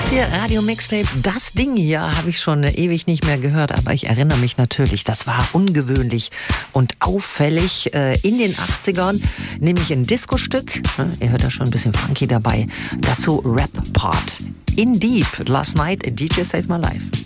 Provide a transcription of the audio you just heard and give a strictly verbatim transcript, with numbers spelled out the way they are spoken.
hier, Radio Mixtape. Das Ding hier habe ich schon ewig nicht mehr gehört, aber ich erinnere mich natürlich, das war ungewöhnlich und auffällig äh, in den achtzigern, nämlich ein Disco-Stück. Ihr hört da schon ein bisschen funky dabei. Dazu Rap-Part. In Deep, Last Night, D J Saved My Life.